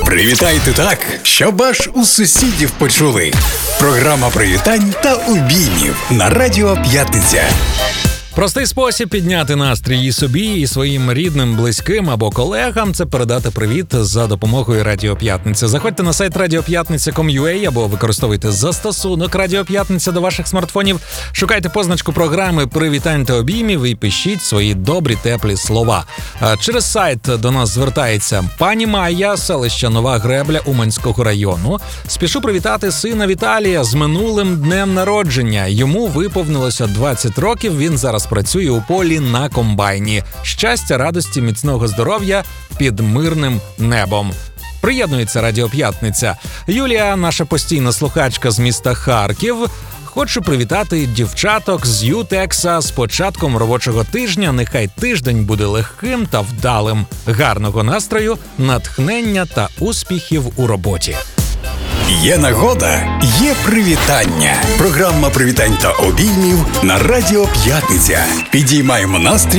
Привітайте так, щоб аж у сусідів почули. Програма привітань та обіймів на Радіо П'ятниця. Простий спосіб підняти настрій і собі, і своїм рідним, близьким або колегам – це передати привіт за допомогою Радіо П'ятниця. Заходьте на сайт radiopятниця.com.ua або використовуйте застосунок Радіо П'ятниця до ваших смартфонів. Шукайте позначку програми «Привітань та обіймів» і пишіть свої добрі, теплі слова. Через сайт до нас звертається пані Майя, селище Нова Гребля Уманського району. Спішу привітати сина Віталія з минулим днем народження. Йому виповнилося 20 років, він зараз працює у полі на комбайні. Щастя, радості, міцного здоров'я під мирним небом. Приєднується Радіо П'ятниця. Юлія, наша постійна слухачка з міста Харків. Хочу привітати дівчаток з Ютекса з початком робочого тижня. Нехай тиждень буде легким та вдалим. Гарного настрою, натхнення та успіхів у роботі. Є нагода, є привітання. Програма привітань та обіймів на Радіо П'ятниця. Підіймаємо настрій